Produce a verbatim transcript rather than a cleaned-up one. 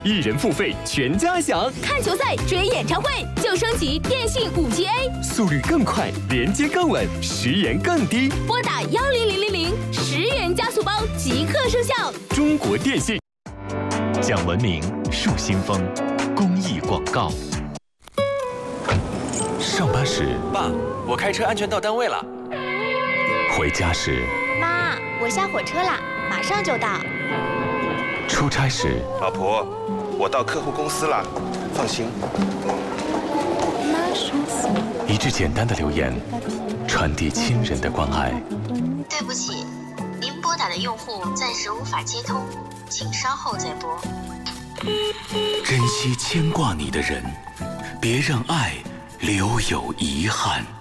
一人付费全家享， 看球赛追演唱会就升级电信五 G A， 速率更快，连接更稳，时延更低。 拨打幺零零零零，十元加速包即刻生效。 中国电信。讲文明树新风，公益广告。上班时， 爸，我开车安全到单位了。 回家时， 妈，我下火车啦，马上就到。 出差时， 老婆，我到客户公司了，放心。 一句简单的留言，传递亲人的关爱。 对不起，您拨打的用户暂时无法接通，请稍后再拨。 珍惜牵挂你的人，别让爱留有遗憾。